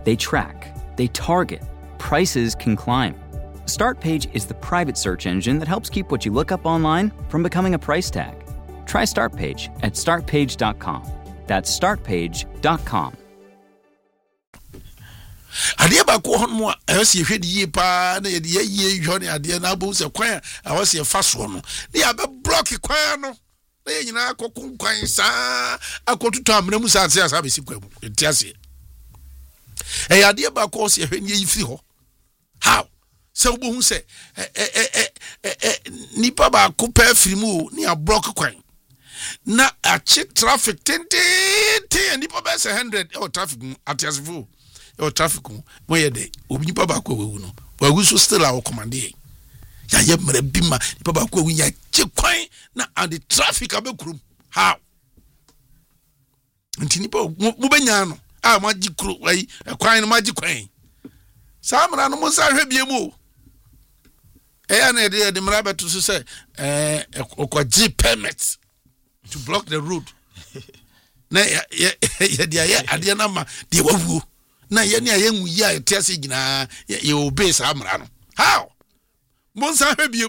They track, they target, prices can climb. Startpage is the private search engine that helps keep what you look up online from becoming a price tag. Try Startpage at startpage.com. That's startpage.com. Adia ba ko hono a ese hwede yi pa na ye hwone adia na bo se kwan a wo se fa so no na ya be block kwan no na ye nyina akokun kwan sa akotutu amna mu sa ase be si kwa mu entiase adia ba ko se hwene yi firi ho how se wo hu se nipa ba ko pa firi mu ni a block kwan na a check traffic ten nipa ba se 100 o traffic atiase fu your traffic mo ye dey obi nipa ba ko wewu no wagu so still our command ye ya ye mre bima nipa ba ko wewu ya kwan na and the traffic abekurum how nti nipa mo benya no a ma gikru wai kwan no ma gikwan samra no mo sa hwe biemu ya na de mra beto so say okoji permit to block the road na ya dia ade na ma de wawu na yeni ayenwu yi a etiase gina ye obey samra no how monsa hwebiem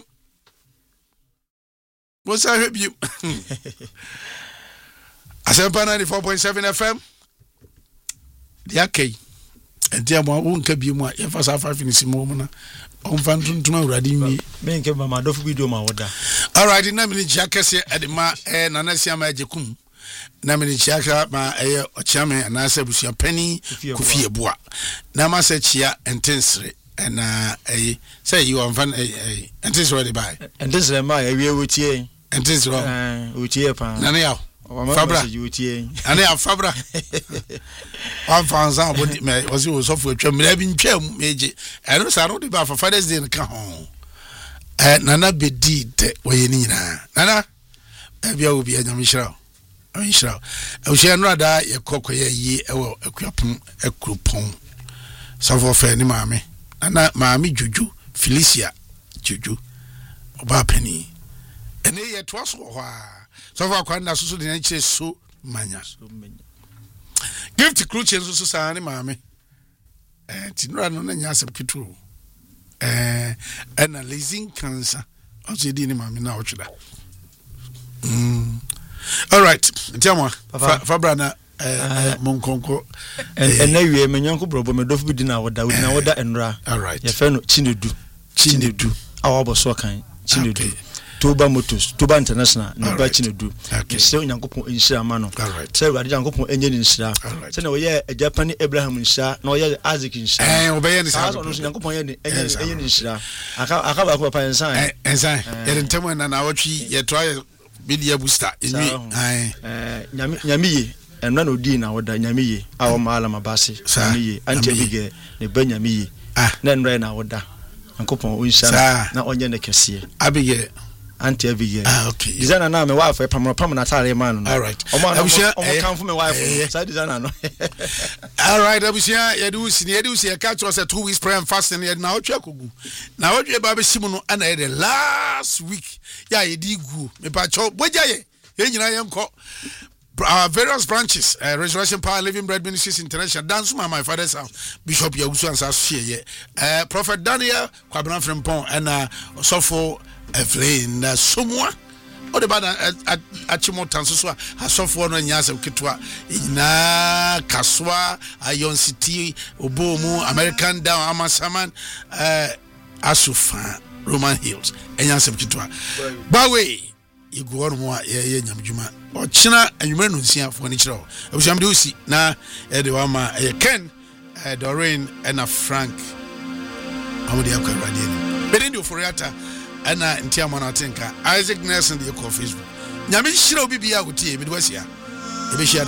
Asempa 94.7 FM dia kai entia mo wonka biemu a ye fa sa 5 finisi mo na onfa ntuntun awurade nwi me nke mama dofu video ma woda all right na me ji akese edema nana siama ajekum na me chiaka ma ochiame anase busia pani kufie boa na ma se chia entensre na say you on fan entensre dey buy entensre ma awie wotie entensre wotie pa na ya fabra wotie ana ya fabra on fanza body me osi wo so fu atwam na bi ntwam meje eno sa no dey buy for Father's Day ka ho nana bedi de woye ni nyina nana bia obi anyamishira Aisha, Aisha no da ye kokoye yi ewo akuapon ekropon. So for fe ni maame. Na maame Juju Felicia Juju oba pani. Ene ye twaso ho a. So for kwanda so de nchire so manya. Gift cruche so sa ni maame. Tinura no na nya asem kitu. Analyzing cancer. Also di ni maame na otweda. All right, Tiamwa, Fabra na Monkonko. And now you are Menyanko Brobo, Medof Bidina, Wada, Enra. All right, your friend Chinedu, our Boswakan, Chinedu, Tuba Motus, Tuba International, no Chinedu. Okay, so Yanko in Shamano. All right, so Yanko engine in Sha. So no, yeah, a Japanese Abraham in Sha, no, yeah, Isaac in Sha. And obey any sound of Yanko in Sha. I have a papa and sign. And sign, yet in Taman and our tree, yet try. Media booster in me. Nyami and none of Dina or Nyami, our Malama Bassi, Sami, Auntie Bigge, the Benyami, then ran out da. And Coupon Winsha, not on your Cassia. Abigail, Auntie Bigge. Okay, is that a wife, a permanent man? All right, I come from my wife. All right, I was here. Yedu catch was a 2 weeks prayer and fasting. Now, Chakugu. Now, what you about Simon and the last week? Yeah, you did go. Me pacho, bojaye. I am called various branches. Resurrection Power Living Bread Ministries International. Dance my father's house. Bishop Yagusu and Sasha. Prophet Daniel Kwabena Frempon and Sofo Efrain Sumwa. What about Achimo Tansuswa? Hasofo no nyasa kitwa ina Kaswa Iron City Obomu American Down Amasaman Asufa Roman Hills enyasa kitwa bawe igu onu a ye nyamjuma ochina anwumre no nsia fo ni kire o abusamde usi na de wa ma Ken Doreen and Frank amudi akwa radio ni bedendi oforiata ana ntiama na tenka Isaac Nelson de ko Facebook nyame hira obi bia gotie me de wasia e be hia